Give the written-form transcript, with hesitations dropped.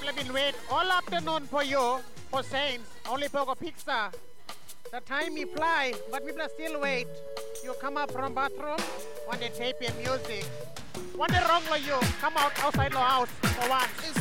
I've been wait all afternoon for you, for Saints, only for a pizza. The time me fly, but people still wait. You come up from bathroom, when they tape your music. What the wrong with you? Come out outside your house for once.